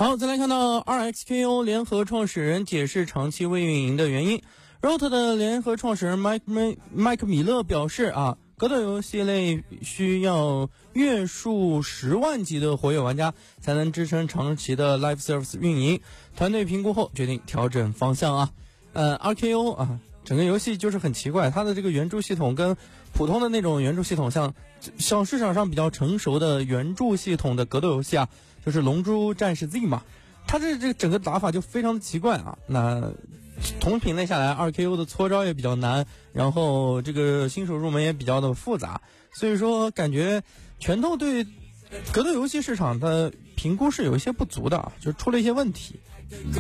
好，再来看到 2XKO 联合创始人解释长期未运营的原因。Rot 的联合创始人麦克米勒表示啊，格斗游戏类需要月数10万级的活跃玩家才能支撑长期的 live service 运营。团队评估后决定调整方向啊。RKO 啊，整个游戏就是很奇怪，它的这个援助系统跟普通的那种援助系统，像小市场上比较成熟的援助系统的格斗游戏啊，就是龙珠战士 Z 嘛，它这个整个打法就非常的奇怪啊。那同品类下来 2KO 的搓招也比较难，然后这个新手入门也比较的复杂，所以说感觉拳头对格斗游戏市场的评估是有一些不足的啊，就出了一些问题。